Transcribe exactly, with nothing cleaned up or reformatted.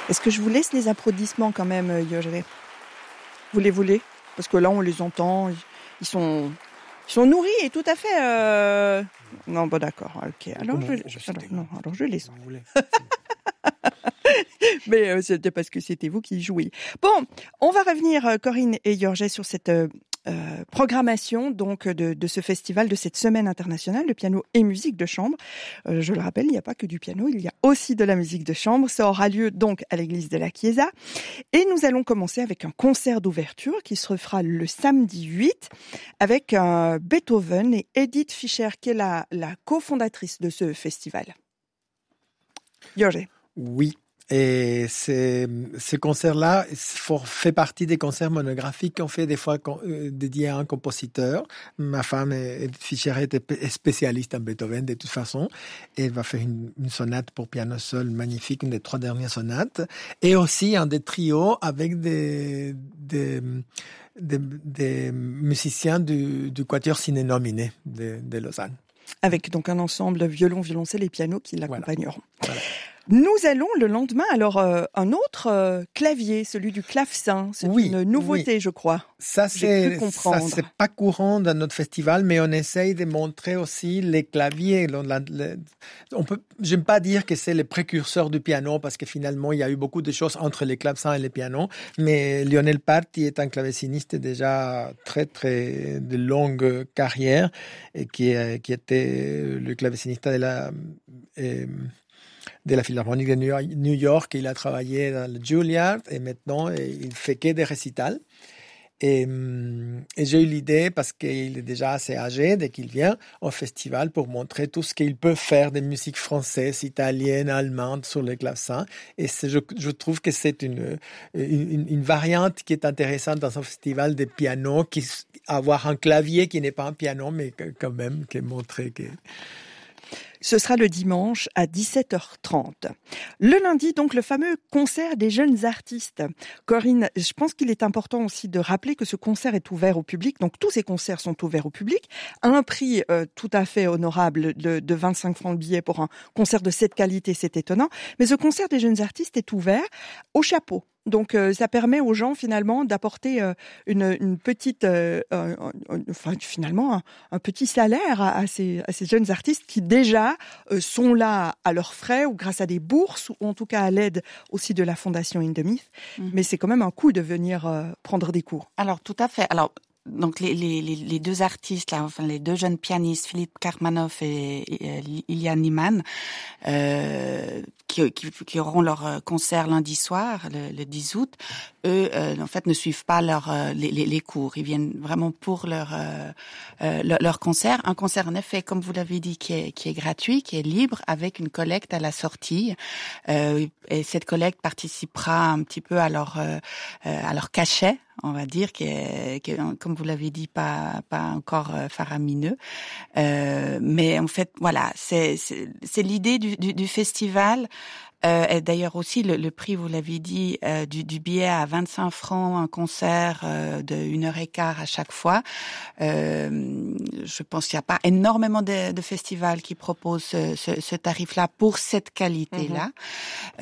Est-ce que je vous laisse les applaudissements quand même, Yojre? Vous les voulez? Parce que là, on les entend, ils sont, ils sont nourris et tout à fait... Euh... Non, bon d'accord, ok. Alors, Comment, je, je alors, non, alors je les sens. Vous voulez. Mais euh, c'était parce que c'était vous qui jouiez. Bon, on va revenir, euh, Corinne et Jorge, sur cette euh, euh, programmation donc de, de ce festival, de cette semaine internationale de piano et musique de chambre. Euh, je le rappelle, il n'y a pas que du piano, il y a aussi de la musique de chambre. Ça aura lieu donc à l'église de la Chiesa. Et nous allons commencer avec un concert d'ouverture qui se fera le samedi huit avec euh, Beethoven et Edith Fischer, qui est la, la cofondatrice de ce festival. Jorge. Oui. Et c'est, ce concert-là fait partie des concerts monographiques qu'on fait des fois euh, dédiés à un compositeur. Ma femme, Edith Fischer, est spécialiste en Beethoven de toute façon. Et elle va faire une, une sonate pour piano seul magnifique, une des trois dernières sonates. Et aussi un des trios avec des, des, des, des musiciens du, du Quatuor Sine Nomine de, de Lausanne. Avec donc un ensemble violon, violoncelle et piano qui l'accompagneront. Voilà. Voilà. Nous allons le lendemain, alors euh, un autre euh, clavier, celui du clavecin. C'est oui, une nouveauté, oui. je crois. Ça, c'est, ça, c'est pas courant dans notre festival, mais on essaye de montrer aussi les claviers. La, la, on peut, j'aime pas dire que c'est les précurseurs du piano, parce que finalement, il y a eu beaucoup de choses entre les clavecins et les pianos. Mais Lionel Parti est un claveciniste déjà très, très de longue carrière, et qui, qui était le claveciniste de la... Et, de la Philharmonique de New York. Il a travaillé dans le Juilliard et maintenant il fait que des récitals. Et, et j'ai eu l'idée, parce qu'il est déjà assez âgé, dès qu'il vient au festival, pour montrer tout ce qu'il peut faire de musique française, italienne, allemande sur le clavecin. Et c'est, je, je trouve que c'est une, une, une variante qui est intéressante dans un festival de piano, qui, avoir un clavier qui n'est pas un piano, mais quand même, qui est montré que... Ce sera le dimanche à dix-sept heures trente. Le lundi, donc, le fameux concert des jeunes artistes. Corinne, je pense qu'il est important aussi de rappeler que ce concert est ouvert au public. Donc, tous ces concerts sont ouverts au public. À un prix euh, tout à fait honorable de, de vingt-cinq francs le billet pour un concert de cette qualité, c'est étonnant. Mais ce concert des jeunes artistes est ouvert au chapeau. Donc, euh, ça permet aux gens, finalement, d'apporter euh, une, une petite, euh, euh, euh, enfin, finalement, un, un petit salaire à, à, ces, à ces jeunes artistes qui, déjà, euh, sont là à leurs frais ou grâce à des bourses ou en tout cas à l'aide aussi de la Fondation In The Myth. Mmh. Mais c'est quand même un coup de venir euh, prendre des cours. Alors, tout à fait. Alors, donc les, les, les deux artistes, là, enfin les deux jeunes pianistes, Philippe Karmanoff et, et Ilya Niemann, euh, qui, qui, qui auront leur concert lundi soir, le, le dix août, eux, euh, en fait, ne suivent pas leur, les, les, les cours. Ils viennent vraiment pour leur, euh, leur, leur concert. Un concert, en effet, comme vous l'avez dit, qui est, qui est gratuit, qui est libre, avec une collecte à la sortie. Euh, et cette collecte participera un petit peu à leur, euh, à leur cachet, on va dire, qui est, qui est, comme vous l'avez dit, pas pas encore euh, faramineux, euh, mais en fait, voilà, c'est c'est, c'est l'idée du, du, du festival. Euh, et d'ailleurs aussi le, le prix, vous l'avez dit, euh, du, du billet à vingt-cinq francs, un concert euh, de une heure et quart à chaque fois. Euh, je pense qu'il n'y a pas énormément de, de festivals qui proposent ce, ce, ce tarif-là pour cette qualité-là. Mmh.